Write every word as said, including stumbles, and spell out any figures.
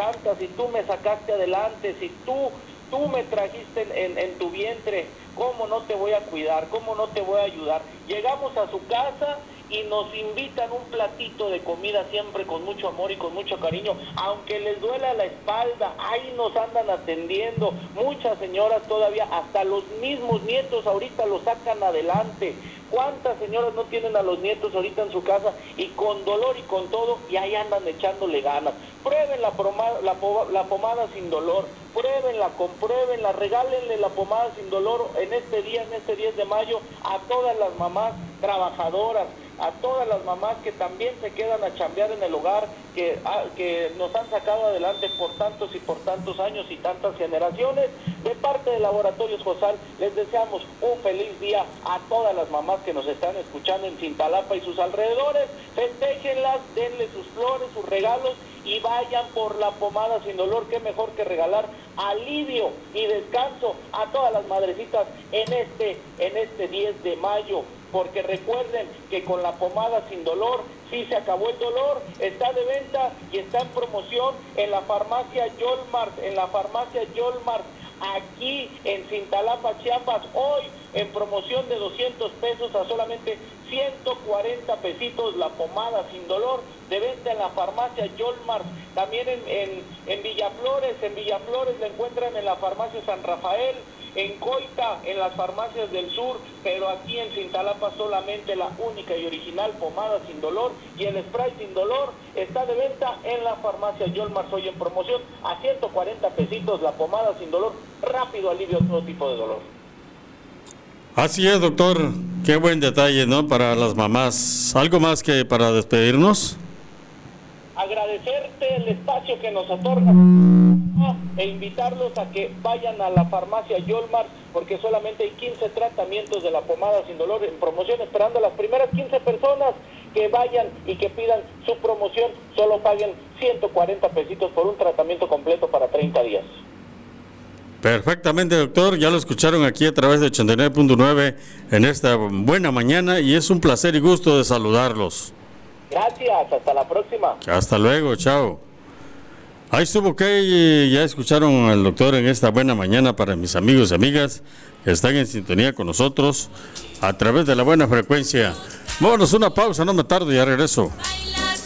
Santa, si tú me sacaste adelante, si tú, tú me trajiste en, en, en tu vientre, ¿cómo no te voy a cuidar? ¿Cómo no te voy a ayudar? Llegamos a su casa y nos invitan un platito de comida siempre con mucho amor y con mucho cariño, aunque les duela la espalda, ahí nos andan atendiendo, muchas señoras todavía, hasta los mismos nietos ahorita los sacan adelante. ¿Cuántas señoras no tienen a los nietos ahorita en su casa y con dolor y con todo, y ahí andan echándole ganas? Prueben la, pomada, la, la pomada sin dolor, pruébenla, compruébenla, regálenle la pomada sin dolor en este día, en este diez de mayo, a todas las mamás trabajadoras, a todas las mamás que también se quedan a chambear en el hogar, que, a, que nos han sacado adelante por tantos y por tantos años y tantas generaciones. De parte de Laboratorios Josal, les deseamos un feliz día a todas las mamás que nos están escuchando en Cintalapa y sus alrededores. Festéjenlas, denle sus flores, sus regalos y vayan por la pomada sin dolor. Qué mejor que regalar alivio y descanso a todas las madrecitas en este, en este diez de mayo. Porque recuerden que con la pomada sin dolor, sí se acabó el dolor, está de venta y está en promoción en la farmacia Yolmart, en la farmacia Yolmart, aquí en Cintalapa, Chiapas, hoy en promoción de doscientos pesos a solamente ciento cuarenta pesitos la pomada sin dolor, de venta en la farmacia Yolmart. También en, en, en Villaflores, en Villaflores la encuentran en la farmacia San Rafael, en Coita, en las farmacias del sur, pero aquí en Cintalapa solamente la única y original pomada sin dolor, y el spray sin dolor está de venta en la farmacia Yolmart, hoy en promoción a ciento cuarenta pesitos la pomada sin dolor, rápido alivio a todo tipo de dolor. Así es, doctor, qué buen detalle, ¿no? Para las mamás. ¿Algo más que para despedirnos? Agradecerte el espacio que nos otorga e invitarlos a que vayan a la farmacia Yolmart, porque solamente hay quince tratamientos de la pomada sin dolor en promoción, esperando a las primeras quince personas que vayan y que pidan su promoción, solo paguen ciento cuarenta pesitos por un tratamiento completo para treinta días. Perfectamente, doctor, ya lo escucharon aquí a través de ochenta y nueve punto nueve en esta buena mañana, y es un placer y gusto de saludarlos. Gracias, hasta la próxima. Hasta luego, chao. Ahí estuvo que ya escucharon al doctor en esta buena mañana para mis amigos y amigas que están en sintonía con nosotros a través de la buena frecuencia. Vámonos una pausa, no me tardo, ya regreso.